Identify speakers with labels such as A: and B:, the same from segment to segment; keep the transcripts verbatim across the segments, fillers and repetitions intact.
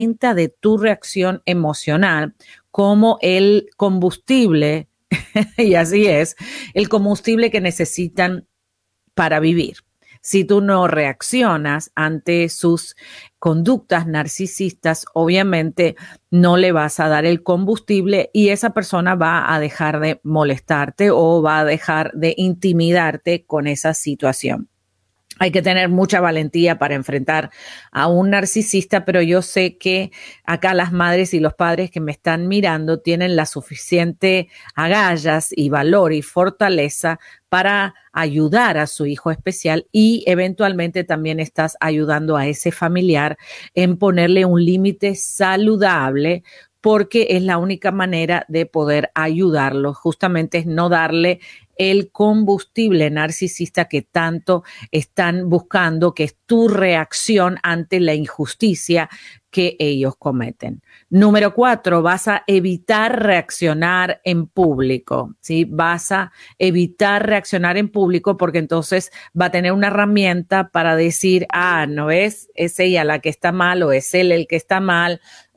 A: de tu reacción emocional como el combustible, y así es, el combustible que necesitan para vivir. Si tú no reaccionas ante sus conductas narcisistas, obviamente no le vas a dar el combustible y esa persona va a dejar de molestarte o va a dejar de intimidarte con esa situación. Hay que tener mucha valentía para enfrentar a un narcisista, pero yo sé que acá las madres y los padres que me están mirando tienen la suficiente agallas y valor y fortaleza para ayudar a su hijo especial y eventualmente también estás ayudando a ese familiar en ponerle un límite saludable, porque es la única manera de poder ayudarlo. Justamente es no darle el combustible narcisista que tanto están buscando, que es tu reacción ante la injusticia que ellos cometen. Número cuatro, vas a evitar reaccionar en público, ¿sí? Vas a evitar reaccionar en público porque entonces va a tener una herramienta para decir, ah, ¿no ves? Es ella la que está mal o es él el que está mal,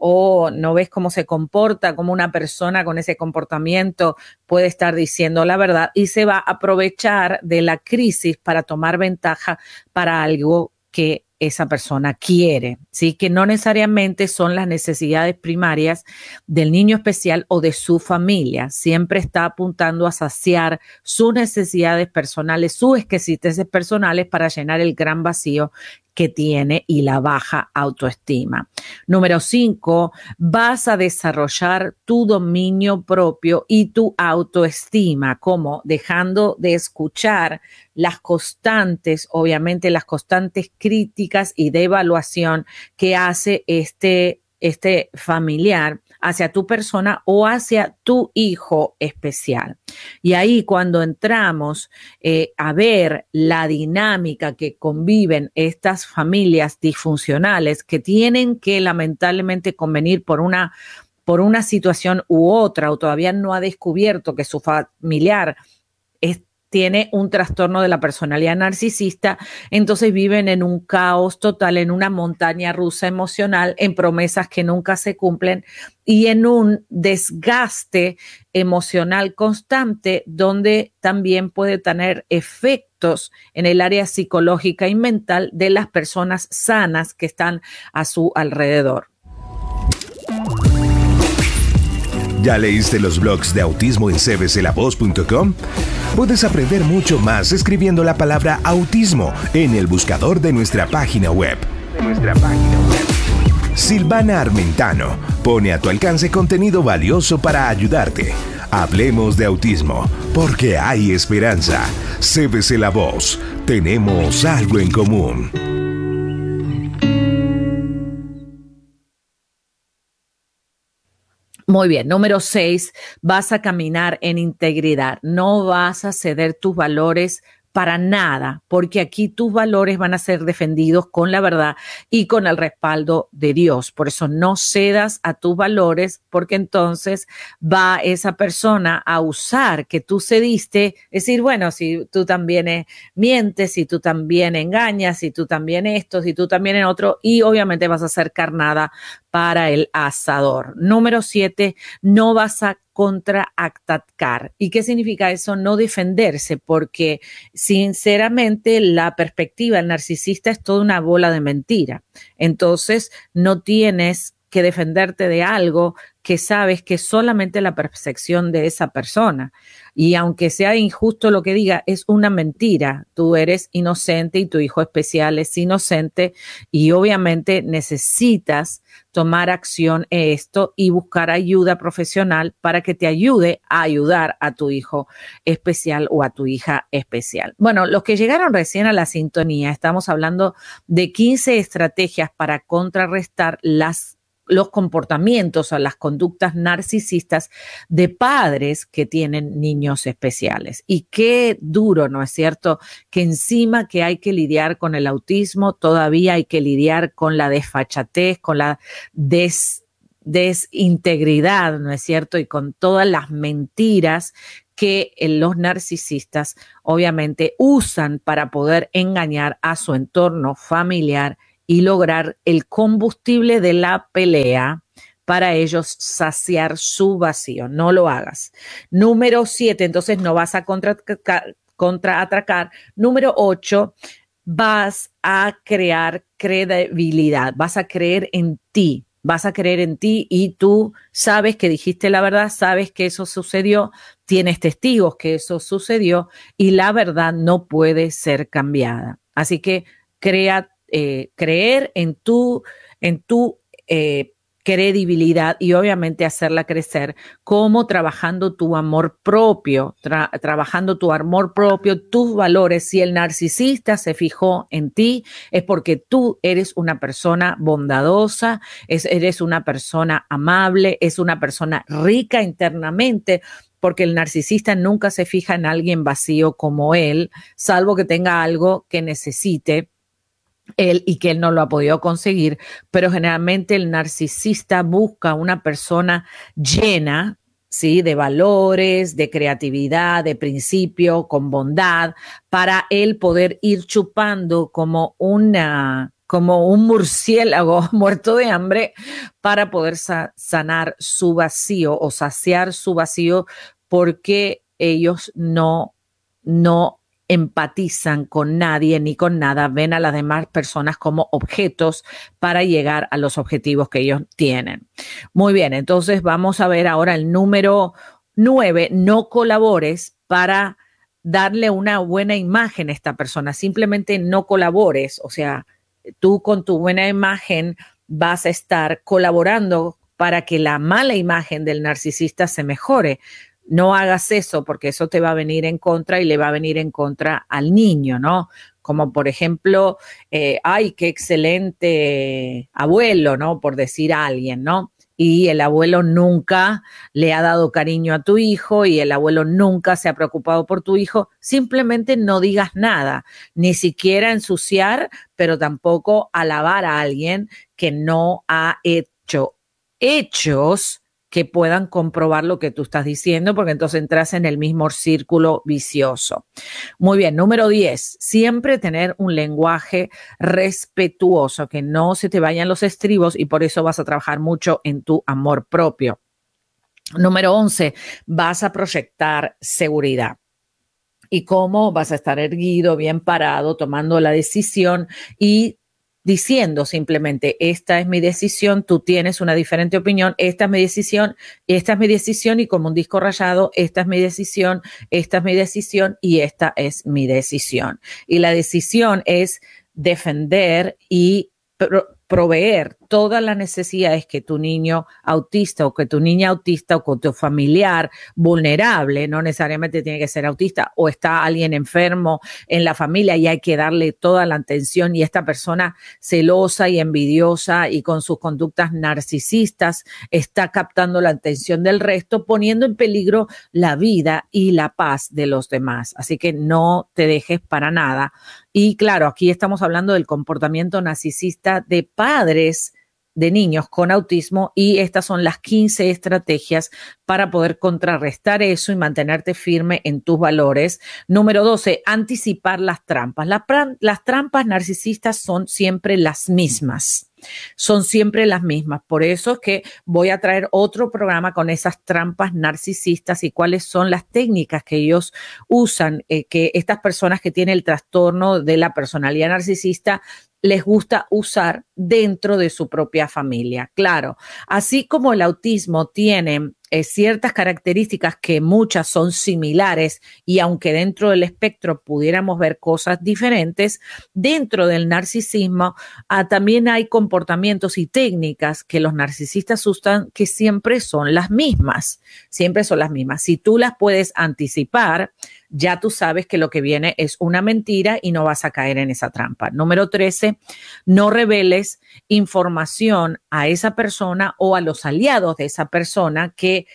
A: o no ves cómo se comporta, cómo una persona con ese comportamiento puede estar diciendo la verdad, y se va a aprovechar de la crisis para tomar ventaja para algo que esa persona quiere, ¿sí? Que no necesariamente son las necesidades primarias del niño especial o de su familia. Siempre está apuntando a saciar sus necesidades personales, sus exquisiteces personales para llenar el gran vacío que tiene y la baja autoestima. Número cinco, vas a desarrollar tu dominio propio y tu autoestima, como dejando de escuchar las constantes, obviamente las constantes críticas y de evaluación que hace este, este familiar hacia tu persona o hacia tu hijo especial. Y ahí cuando entramos eh, a ver la dinámica que conviven estas familias disfuncionales que tienen que lamentablemente convenir por una, por una situación u otra, o todavía no ha descubierto que su familiar es tiene un trastorno de la personalidad narcisista, entonces viven en un caos total, en una montaña rusa emocional, en promesas que nunca se cumplen y en un desgaste emocional constante donde también puede tener efectos en el área psicológica y mental de las personas sanas que están a su alrededor.
B: ¿Ya leíste los blogs de autismo en c b c la voz punto com? Puedes aprender mucho más escribiendo la palabra autismo en el buscador de nuestra página web. De nuestra página web. Silvana Armentano pone a tu alcance contenido valioso para ayudarte. Hablemos de autismo, porque hay esperanza. C B C La Voz. Tenemos algo en común.
A: Muy bien, número seis, vas a caminar en integridad, no vas a ceder tus valores para nada, porque aquí tus valores van a ser defendidos con la verdad y con el respaldo de Dios. Por eso no cedas a tus valores, porque entonces va esa persona a usar que tú cediste, es decir, bueno, si tú también eh, mientes, si tú también engañas, si tú también esto, si tú también en otro, y obviamente vas a hacer carnada para el asador. Número siete, no vas a contraatacar. ¿Y qué significa eso? No defenderse, porque sinceramente la perspectiva del narcisista es toda una bola de mentira. Entonces no tienes que defenderte de algo que sabes que es solamente la percepción de esa persona. Y aunque sea injusto lo que diga, es una mentira. Tú eres inocente y tu hijo especial es inocente y obviamente necesitas tomar acción en esto y buscar ayuda profesional para que te ayude a ayudar a tu hijo especial o a tu hija especial. Bueno, los que llegaron recién a la sintonía, estamos hablando de quince estrategias para contrarrestar las los comportamientos o las conductas narcisistas de padres que tienen niños especiales. Y qué duro, ¿no es cierto? Que encima que hay que lidiar con el autismo, todavía hay que lidiar con la desfachatez, con la des, desintegridad, ¿no es cierto? Y con todas las mentiras que los narcisistas obviamente usan para poder engañar a su entorno familiar y lograr el combustible de la pelea para ellos saciar su vacío. No lo hagas. Número siete, entonces no vas a contraatacar. contraatacar. Número ocho, vas a crear credibilidad, vas a creer en ti, vas a creer en ti y tú sabes que dijiste la verdad, sabes que eso sucedió, tienes testigos que eso sucedió y la verdad no puede ser cambiada. Así que crea, eh, creer en tu, en tu eh, credibilidad y obviamente hacerla crecer como trabajando tu amor propio, tra trabajando tu amor propio, tus valores. Si el narcisista se fijó en ti, es porque tú eres una persona bondadosa, es, eres una persona amable, es una persona rica internamente, porque el narcisista nunca se fija en alguien vacío como él, salvo que tenga algo que necesite él y que él no lo ha podido conseguir, pero generalmente el narcisista busca una persona llena, ¿sí? De valores, de creatividad, de principio, con bondad, para él poder ir chupando como una, como un murciélago muerto de hambre para poder sa sanar su vacío o saciar su vacío, porque ellos no, no empatizan con nadie ni con nada, ven a las demás personas como objetos para llegar a los objetivos que ellos tienen. Muy bien, entonces vamos a ver ahora el número nueve, no colabores para darle una buena imagen a esta persona, simplemente no colabores, o sea, tú con tu buena imagen vas a estar colaborando para que la mala imagen del narcisista se mejore. No hagas eso porque eso te va a venir en contra y le va a venir en contra al niño, ¿no? Como por ejemplo, eh, ay, qué excelente abuelo, ¿no? Por decir a alguien, ¿no? Y el abuelo nunca le ha dado cariño a tu hijo y el abuelo nunca se ha preocupado por tu hijo. Simplemente no digas nada, ni siquiera ensuciar, pero tampoco alabar a alguien que no ha hecho hechos que puedan comprobar lo que tú estás diciendo, porque entonces entras en el mismo círculo vicioso. Muy bien, número diez, siempre tener un lenguaje respetuoso, que no se te vayan los estribos y por eso vas a trabajar mucho en tu amor propio. Número once, vas a proyectar seguridad. Y cómo vas a estar erguido, bien parado, tomando la decisión y diciendo simplemente, esta es mi decisión, tú tienes una diferente opinión, esta es mi decisión, esta es mi decisión y como un disco rayado, esta es mi decisión, esta es mi decisión y esta es mi decisión. Y la decisión es defender y pro proveer todas las necesidades que tu niño autista o que tu niña autista o que tu familiar vulnerable, no necesariamente tiene que ser autista, o está alguien enfermo en la familia y hay que darle toda la atención y esta persona celosa y envidiosa y con sus conductas narcisistas está captando la atención del resto, poniendo en peligro la vida y la paz de los demás. Así que no te dejes para nada. Y claro, aquí estamos hablando del comportamiento narcisista de padres de niños con autismo y estas son las quince estrategias para poder contrarrestar eso y mantenerte firme en tus valores. Número doce, anticipar las trampas. La, las trampas narcisistas son siempre las mismas. Son siempre las mismas. Por eso es que voy a traer otro programa con esas trampas narcisistas y cuáles son las técnicas que ellos usan, eh, que estas personas que tienen el trastorno de la personalidad narcisista les gusta usar dentro de su propia familia. Claro, así como el autismo tiene eh, ciertas características que muchas son similares y aunque dentro del espectro pudiéramos ver cosas diferentes, dentro del narcisismo ah, también hay comportamientos y técnicas que los narcisistas usan que siempre son las mismas, siempre son las mismas. Si tú las puedes anticipar, ya tú sabes que lo que viene es una mentira y no vas a caer en esa trampa. Número trece, no reveles información a esa persona o a los aliados de esa persona que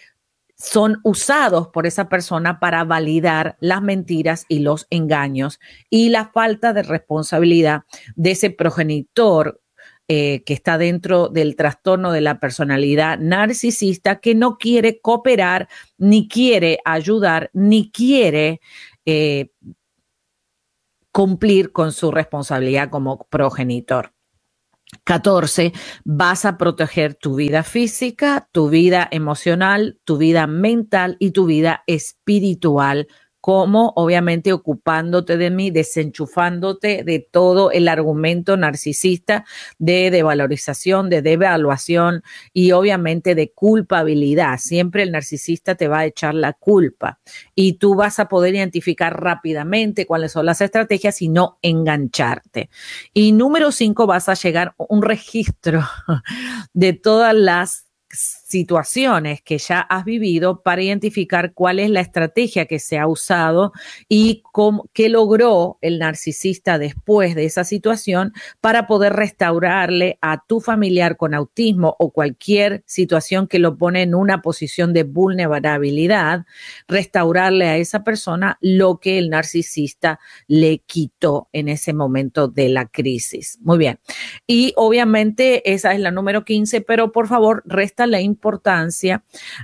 A: son usados por esa persona para validar las mentiras y los engaños y la falta de responsabilidad de ese progenitor Eh, que está dentro del trastorno de la personalidad narcisista, que no quiere cooperar, ni quiere ayudar, ni quiere eh, cumplir con su responsabilidad como progenitor. catorce, vas a proteger tu vida física, tu vida emocional, tu vida mental y tu vida espiritual, como obviamente ocupándote de mí, desenchufándote de todo el argumento narcisista de devalorización, de devaluación y obviamente de culpabilidad. Siempre el narcisista te va a echar la culpa y tú vas a poder identificar rápidamente cuáles son las estrategias y no engancharte. Y número cinco, vas a llegar a un registro de todas las situaciones que ya has vivido para identificar cuál es la estrategia que se ha usado y cómo, qué logró el narcisista después de esa situación para poder restaurarle a tu familiar con autismo o cualquier situación que lo pone en una posición de vulnerabilidad, restaurarle a esa persona lo que el narcisista le quitó en ese momento de la crisis. Muy bien. Y obviamente esa es la número quince, pero por favor, resta la importancia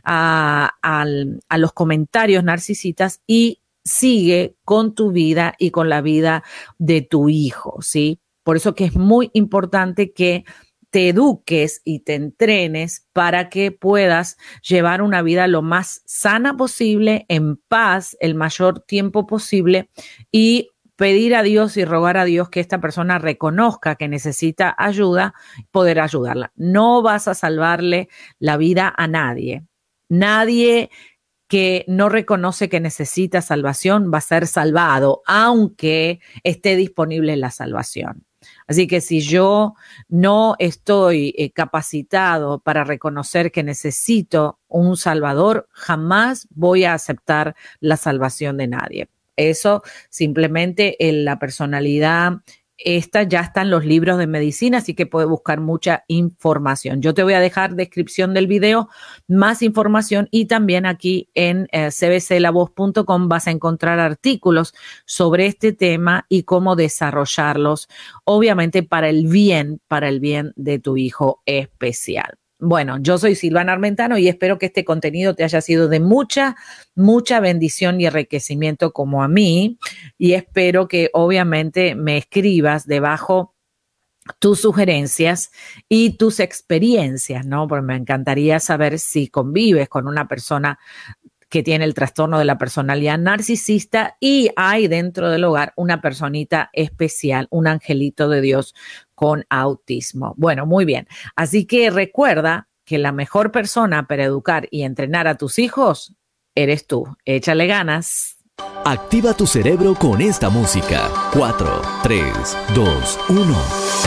A: a, a, a los comentarios narcisistas y sigue con tu vida y con la vida de tu hijo, ¿sí? Por eso que es muy importante que te eduques y te entrenes para que puedas llevar una vida lo más sana posible, en paz, el mayor tiempo posible y pedir a Dios y rogar a Dios que esta persona reconozca que necesita ayuda, poder ayudarla. No vas a salvarle la vida a nadie. Nadie que no reconoce que necesita salvación va a ser salvado, aunque esté disponible la salvación. Así que si yo no estoy eh, capacitado para reconocer que necesito un salvador, jamás voy a aceptar la salvación de nadie. Eso simplemente en la personalidad, esta ya está en los libros de medicina, así que puedes buscar mucha información. Yo te voy a dejar descripción del video, más información y también aquí en eh, c b c la voz punto com vas a encontrar artículos sobre este tema y cómo desarrollarlos, obviamente para el bien, para el bien de tu hijo especial. Bueno, yo soy Silvana Armentano y espero que este contenido te haya sido de mucha, mucha bendición y enriquecimiento como a mí y espero que obviamente me escribas debajo tus sugerencias y tus experiencias, ¿no? Porque me encantaría saber si convives con una persona que tiene el trastorno de la personalidad narcisista y hay dentro del hogar una personita especial, un angelito de Dios con autismo. Bueno, muy bien. Así que recuerda que la mejor persona para educar y entrenar a tus hijos eres tú. Échale ganas.
C: Activa tu cerebro con esta música. cuatro, tres, dos, uno.